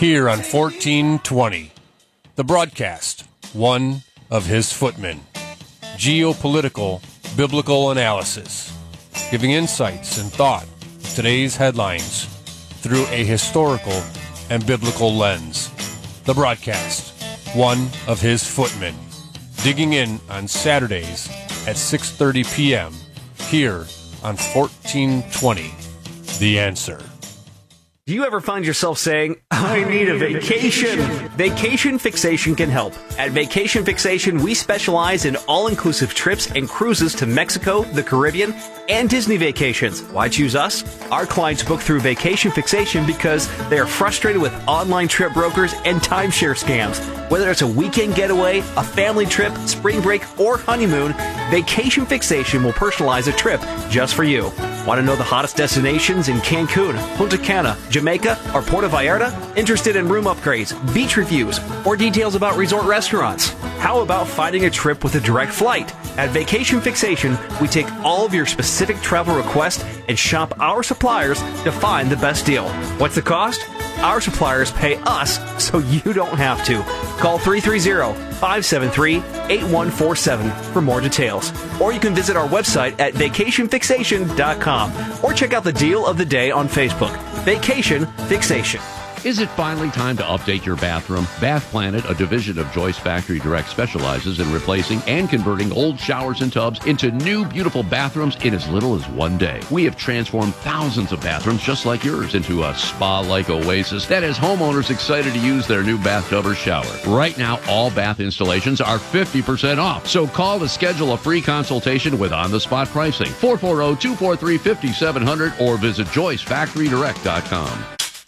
here on 1420. The broadcast, one of his footmen. Geopolitical, biblical analysis, giving insights and thought to today's headlines through a historical and biblical lens. The broadcast, one of his footmen. Digging in on Saturdays at 6:30 p.m. here on 1420. The Answer. Do you ever find yourself saying, I need a vacation? Vacation Fixation can help. At Vacation Fixation, we specialize in all-inclusive trips and cruises to Mexico, the Caribbean, and Disney vacations. Why choose us? Our clients book through Vacation Fixation because they are frustrated with online trip brokers and timeshare scams. Whether it's a weekend getaway, a family trip, spring break, or honeymoon, Vacation Fixation will personalize a trip just for you. Want to know the hottest destinations in Cancun, Punta Cana, Jamaica, or Puerto Vallarta? Interested in room upgrades, beach reviews, or details about resort restaurants? How about finding a trip with a direct flight? At Vacation Fixation, we take all of your specific travel requests and shop our suppliers to find the best deal. What's the cost? Our suppliers pay us so you don't have to. Call 330-573-8147 for more details. Or you can visit our website at vacationfixation.com or check out the deal of the day on Facebook. Vacation Fixation. Is it finally time to update your bathroom? Bath Planet, a division of Joyce Factory Direct, specializes in replacing and converting old showers and tubs into new, beautiful bathrooms in as little as one day. We have transformed thousands of bathrooms just like yours into a spa-like oasis that has homeowners excited to use their new bathtub or shower. Right now, all bath installations are 50% off. So call to schedule a free consultation with on-the-spot pricing. 440-243-5700 or visit JoyceFactoryDirect.com.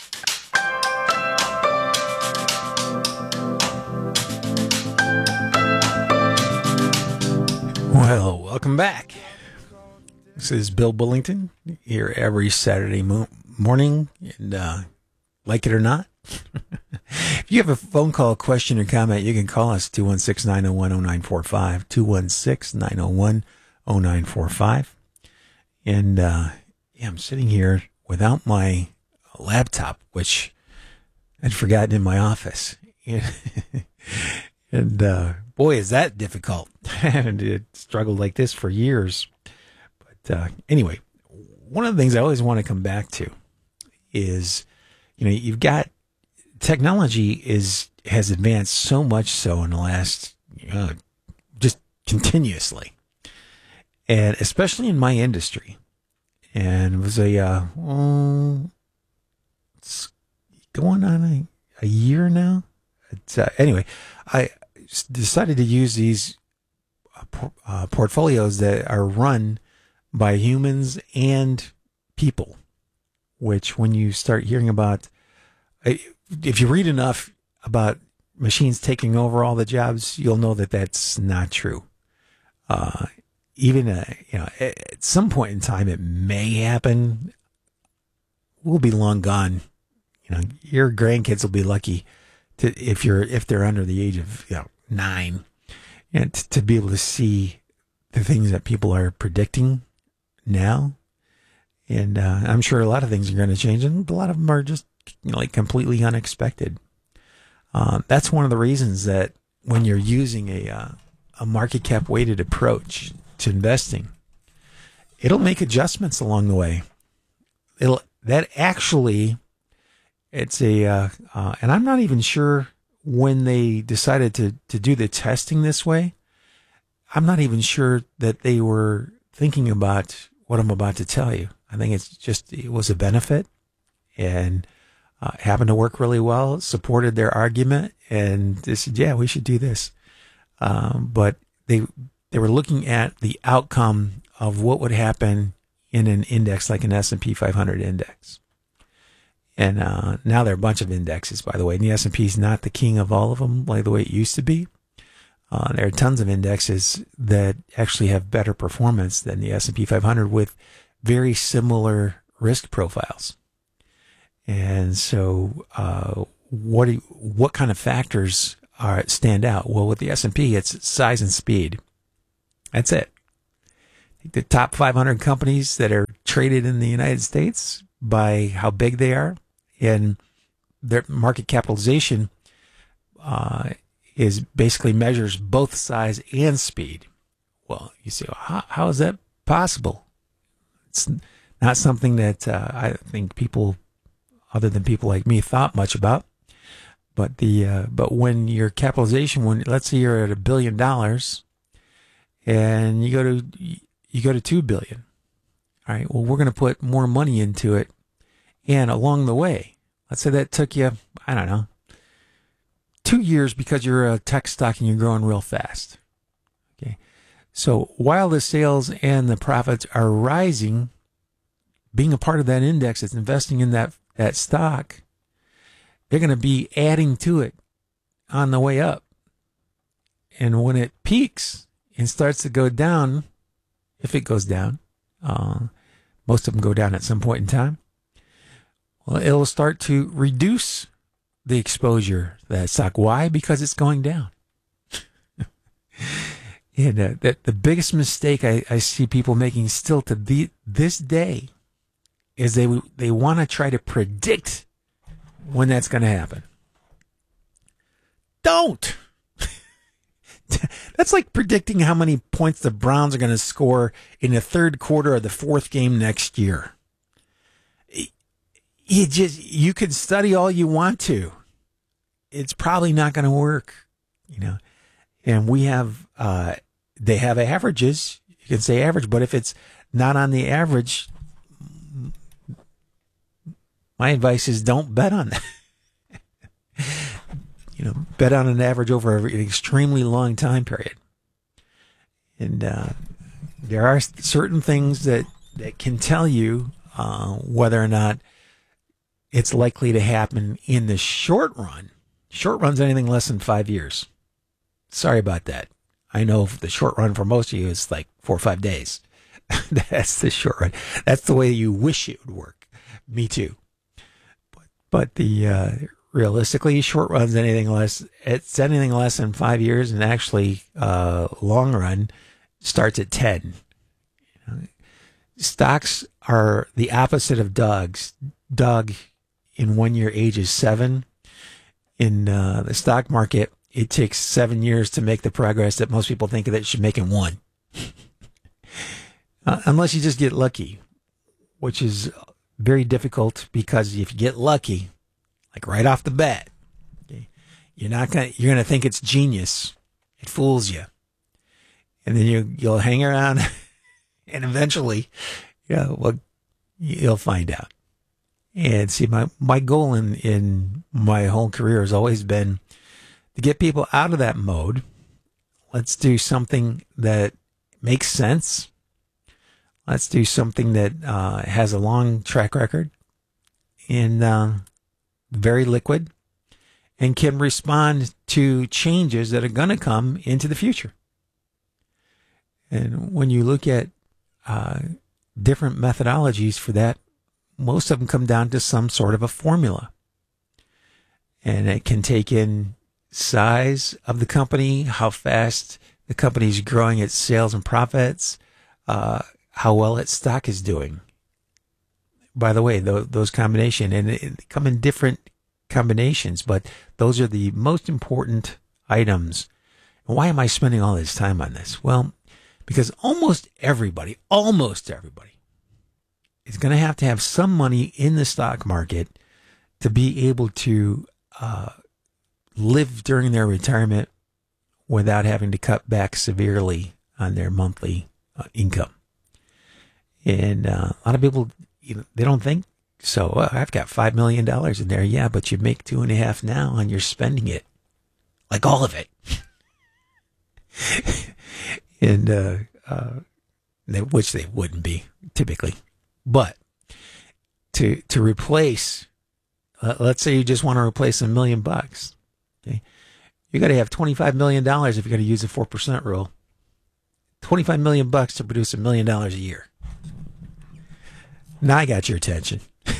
Well, welcome back. This is Bill Bullington here every Saturday morning, and like it or not, if you have a phone call, question, or comment, you can call us 216-901-0945, 216-901-0945. And I'm sitting here without my laptop, which I'd forgotten in my office. And boy, is that difficult. And it struggled like this for years. But anyway, one of the things I always want to come back to is, you've got technology has advanced so much so in the last, just continuously. And especially in my industry. And it was it's going on a year now. Anyway, I decided to use these portfolios that are run by humans and people, which when you start hearing about, if you read enough about machines taking over all the jobs, you'll know that that's not true. Even, at some point in time, it may happen. We'll be long gone. Your grandkids will be lucky if they're under the age of 9, and to be able to see the things that people are predicting now. And I'm sure a lot of things are going to change, and a lot of them are just completely unexpected. That's one of the reasons that when you're using a market cap weighted approach to investing, it'll make adjustments along the way. It's and I'm not even sure when they decided to do the testing this way. I'm not even sure that they were thinking about what I'm about to tell you. I think it was a benefit, and happened to work really well, supported their argument, and they said, yeah, we should do this. But they were looking at the outcome of what would happen in an index like an S&P 500 index. And now there are a bunch of indexes, by the way. And the S&P is not the king of all of them like the way it used to be. There are tons of indexes that actually have better performance than the S&P 500 with very similar risk profiles. And so what kind of factors stand out? Well, with the S&P, it's size and speed. That's it. The top 500 companies that are traded in the United States by how big they are and their market capitalization is basically measures both size and speed. Well, you say, well, how is that possible? It's not something that I think people, other than people like me, thought much about. But but when your capitalization, when let's say you're at $1 billion, and you go to 2 billion, all right. Well, we're going to put more money into it, and along the way, let's say that took you, I don't know, 2 years because you're a tech stock and you're growing real fast. Okay, so while the sales and the profits are rising, being a part of that index that's investing in that stock, they're going to be adding to it on the way up. And when it peaks and starts to go down, if it goes down, most of them go down at some point in time, well, it'll start to reduce the exposure to that stock. Why? Because it's going down. And the biggest mistake I see people making still to this day is they want to try to predict when that's going to happen. Don't. That's like predicting how many points the Browns are going to score in the third quarter of the fourth game next year. You can study all you want to. It's probably not going to work, And we have, they have averages. You can say average, but if it's not on the average, my advice is don't bet on that. Bet on an average over an extremely long time period. And there are certain things that can tell you whether or not it's likely to happen in the short run. Short run's anything less than 5 years. Sorry about that. I know the short run for most of you is like 4 or 5 days. That's the short run. That's the way you wish it would work. Me too. But the realistically, short run's anything less. It's anything less than 5 years, and actually, long run starts at 10. Stocks are the opposite of dogs. Dog in 1 year age is 7. In the stock market, it takes 7 years to make the progress that most people think that it should make in 1. Unless you just get lucky, which is very difficult, because if you get lucky, like right off the bat, okay, you're gonna think it's genius. It fools you, and then you'll hang around, and eventually, you'll find out. And see, my goal in my whole career has always been to get people out of that mode. Let's do something that makes sense. Let's do something that has a long track record and very liquid and can respond to changes that are going to come into the future. And when you look at different methodologies for that, most of them come down to some sort of a formula. And it can take in size of the company, how fast the company is growing its sales and profits, how well its stock is doing. By the way, those combinations, and they come in different combinations, but those are the most important items. And why am I spending all this time on this? Well, because almost everybody is going to have some money in the stock market to be able to live during their retirement without having to cut back severely on their monthly income. And a lot of people, they don't think so. Well, I've got $5 million in there. Yeah, but you make 2.5 now and you're spending it, like all of it. And which they wouldn't be typically. But to replace, let's say you just want to replace $1 million. Okay, you got to have $25 million if you're going to use the 4% rule. $25 million to produce $1 million a year. Now I got your attention.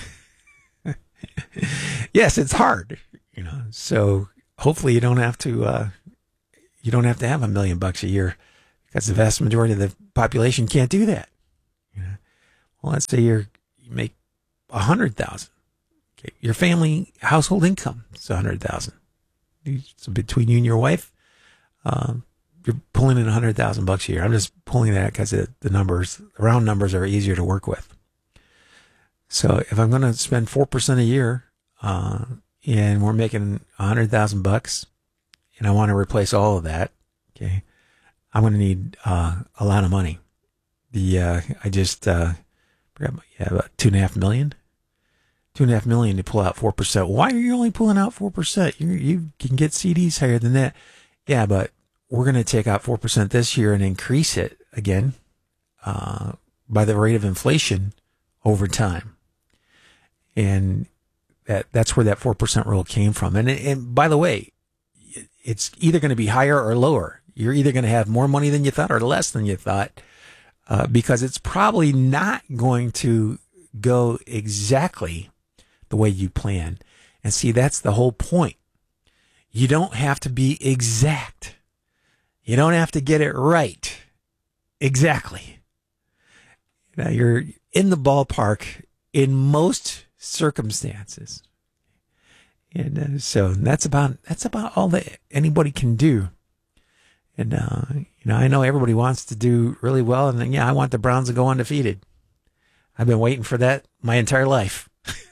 Yes, it's hard, So hopefully you don't have to have $1 million a year, because the vast majority of the population can't do that. Well, let's say you make 100,000. Your family household income is $100,000. So between you and your wife, you're pulling in $100,000 a year. I'm just pulling that because the round numbers are easier to work with. So if I'm going to spend 4% a year, and we're making $100,000, and I want to replace all of that, okay, I'm going to need a lot of money. I just forgot about $2.5 million. $2.5 million to pull out 4%. Why are you only pulling out 4%? You can get CDs higher than that. Yeah, but we're going to take out 4% this year and increase it again by the rate of inflation over time. And that's where that 4% rule came from. And by the way, it's either going to be higher or lower. You're either going to have more money than you thought or less than you thought, because it's probably not going to go exactly the way you plan. And see, that's the whole point. You don't have to be exact. You don't have to get it right exactly. Now, you're in the ballpark in most circumstances. And so that's about all that anybody can do. And, I know everybody wants to do really well. And I want the Browns to go undefeated. I've been waiting for that my entire life.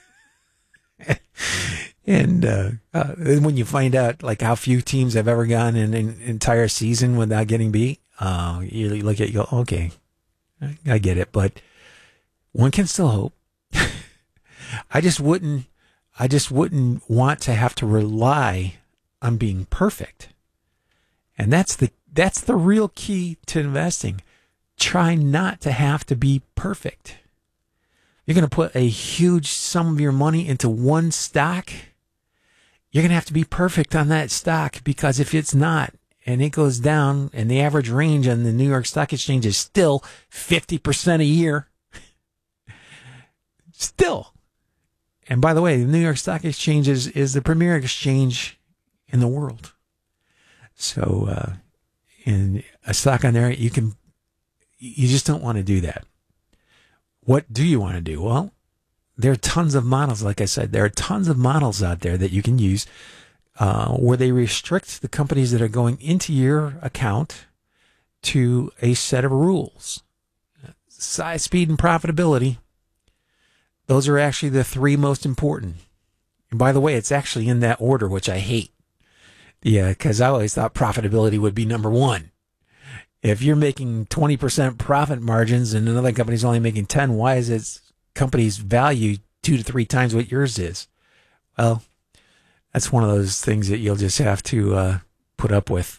And when you find out like how few teams have ever gone in an entire season without getting beat, you look at it, you go, okay, I get it, but one can still hope. I just wouldn't want to have to rely on being perfect. And that's the real key to investing. Try not to have to be perfect. You're going to put a huge sum of your money into one stock. You're going to have to be perfect on that stock, because if it's not, and it goes down, and the average range on the New York Stock Exchange is still 50% a year, still. And by the way, the New York Stock Exchange is the premier exchange in the world. So, in a stock on there, you just don't want to do that. What do you want to do? Well, there are tons of models. Like I said, there are tons of models out there that you can use where they restrict the companies that are going into your account to a set of rules. Size, speed, and profitability. Those are actually the three most important. And by the way, it's actually in that order, which I hate. Yeah, because I always thought profitability would be number one. If you're making 20% profit margins and another company's only making 10, why is its company's value 2 to 3 times what yours is? Well, that's one of those things that you'll just have to put up with.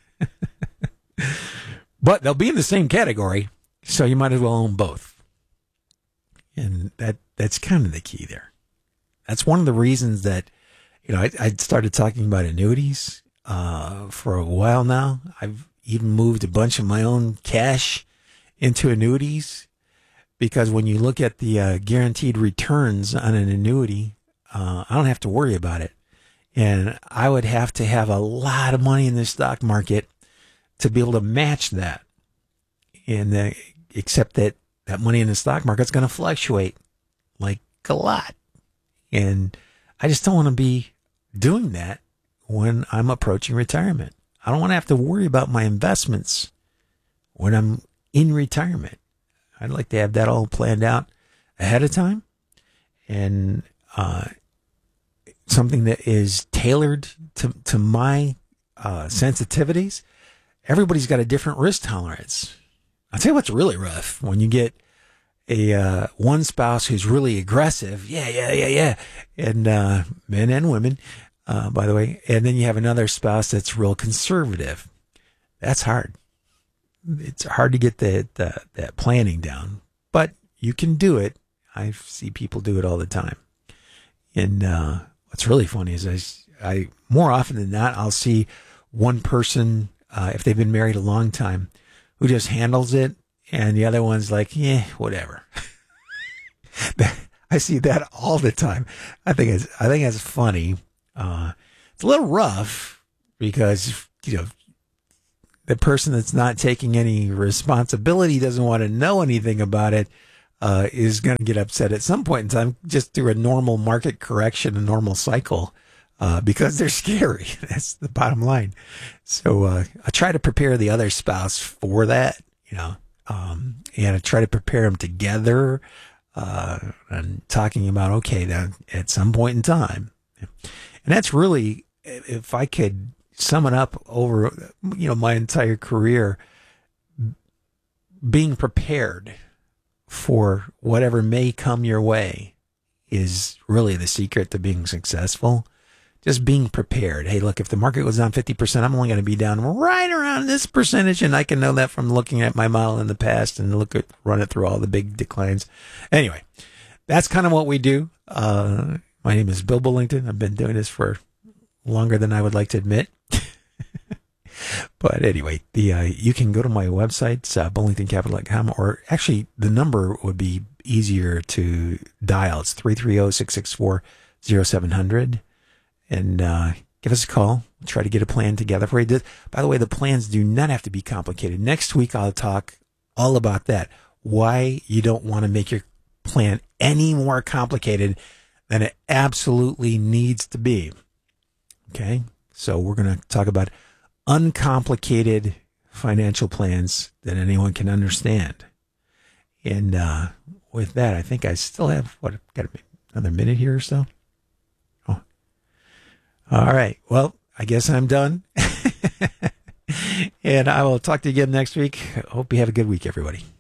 But they'll be in the same category, so you might as well own both. And that's kind of the key there. That's one of the reasons that, I started talking about annuities for a while now. I've even moved a bunch of my own cash into annuities, because when you look at the guaranteed returns on an annuity, I don't have to worry about it. And I would have to have a lot of money in the stock market to be able to match that. And except that money in the stock market's going to fluctuate like a lot. And I just don't want to be doing that when I'm approaching retirement. I don't want to have to worry about my investments when I'm in retirement. I'd like to have that all planned out ahead of time, and something that is tailored to my sensitivities. Everybody's got a different risk tolerance. I'll tell you what's really rough: when you get a one spouse who's really aggressive, and men and women, by the way, and then you have another spouse that's real conservative. That's hard. It's hard to get that planning down, but you can do it. I see people do it all the time. And what's really funny is I more often than not, I'll see one person, if they've been married a long time, who just handles it, and the other one's like, whatever. I see that all the time. I think it's funny. It's a little rough because, the person that's not taking any responsibility doesn't want to know anything about it. is going to get upset at some point in time just through a normal market correction, a normal cycle, because they're scary. That's the bottom line. So I try to prepare the other spouse for that, and I try to prepare them together, and talking about, okay, then at some point in time. And that's really, if I could sum it up over, my entire career, being prepared for whatever may come your way is really the secret to being successful. Just being prepared. Hey, look, if the market goes down 50%, I'm only going to be down right around this percentage. And I can know that from looking at my model in the past and run it through all the big declines. Anyway, that's kind of what we do. My name is Bill Bullington. I've been doing this for longer than I would like to admit. But anyway, you can go to my website, bullingtoncapital.com, or actually the number would be easier to dial. It's 330-664-0700. And give us a call. We'll try to get a plan together for you. By the way, the plans do not have to be complicated. Next week, I'll talk all about that. Why you don't want to make your plan any more complicated than it absolutely needs to be. Okay? So we're going to talk about uncomplicated financial plans that anyone can understand. And with that, I think I still have, got another minute here or so? Oh. All right. Well, I guess I'm done. And I will talk to you again next week. Hope you have a good week, everybody.